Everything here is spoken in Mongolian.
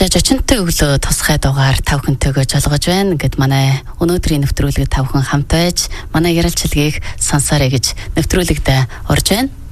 За жочинтой өглөө тусгай дугаар тавхынтэйгөө жолгож байна. Ингээд манай өнөөдрийн нэвтрүүлэг тавхан хамт байж манай ярилцлагыг сонсоорой гэж нэвтрүүлэгт орж байна.